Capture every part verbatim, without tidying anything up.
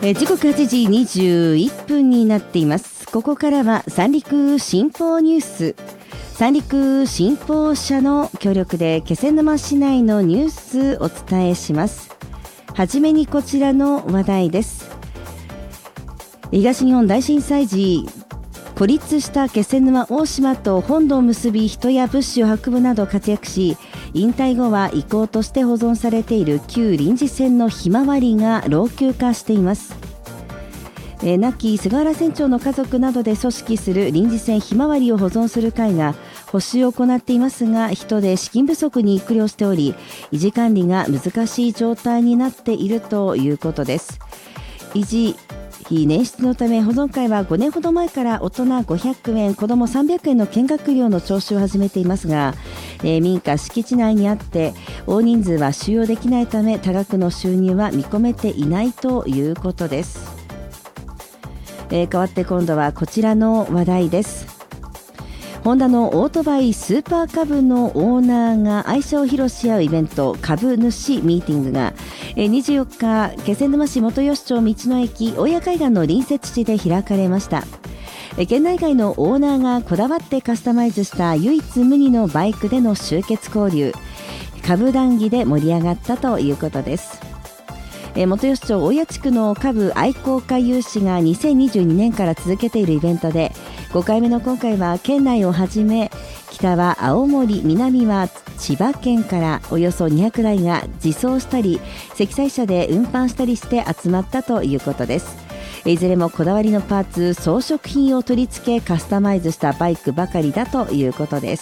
え時刻はちじにじゅういっぷんになっています。ここからは三陸新報ニュース、三陸新報社の協力で気仙沼市内のニュースお伝えします。はじめにこちらの話題です。東日本大震災時、孤立した気仙沼大島と本土を結び人や物資を運ぶなど活躍し、引退後は遺構として保存されている旧臨時船のひまわりが老朽化しています。えー、亡き菅原船長の家族などで組織する臨時船ひまわりを保存する会が補修を行っていますが、人で資金不足に苦慮しており、維持管理が難しい状態になっているということです。維持費捻出のため保存会はごねんほど前から大人ごひゃくえん、子どもさんびゃくえんの見学料の徴収を始めていますが、えー、民家敷地内にあって大人数は収容できないため多額の収入は見込めていないということです。えー、代わって今度はこちらの話題です。ホンダのオートバイスーパーカブのオーナーが愛車を披露し合うイベント、株主ミーティングがにじゅうよっか気仙沼市元吉町道の駅大谷海岸の隣接地で開かれました。県内外のオーナーがこだわってカスタマイズした唯一無二のバイクでの集結交流、株談義で盛り上がったということです。元吉町大谷地区の株愛好家有志がにせんにじゅうにねんから続けているイベントで、ごかいめの今回は県内をはじめ北は青森、南は千葉県からおよそにひゃくだいが自走したり積載車で運搬したりして集まったということです。いずれもこだわりのパーツ、装飾品を取り付けカスタマイズしたバイクばかりだということです。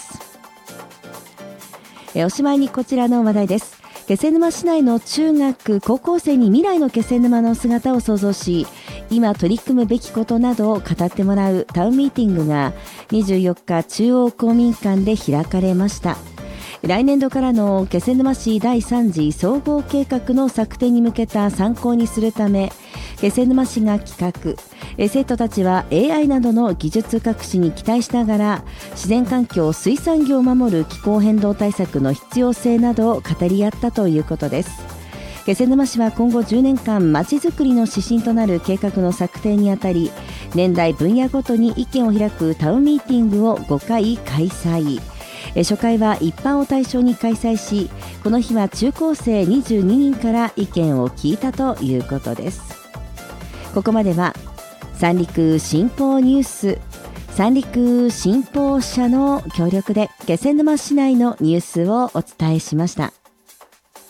おしまいにこちらの話題です。気仙沼市内の中学高校生に未来の気仙沼の姿を想像し、今取り組むべきことなどを語ってもらうタウンミーティングがにじゅうよっか中央公民館で開かれました。来年度からの気仙沼市だいさん次総合計画の策定に向けた参考にするため、気仙沼市が企画、生徒たちは エーアイ などの技術革新に期待しながら自然環境、水産業を守る気候変動対策の必要性などを語り合ったということです。気仙沼市は今後じゅうねんかんまちづくりの指針となる計画の策定にあたり、年代分野ごとに意見を開くタウンミーティングをごかい開催。初回は一般を対象に開催し、この日は中高生にじゅうににんから意見を聞いたということです。ここまでは三陸新報ニュース、三陸新報社の協力で気仙沼市内のニュースをお伝えしました。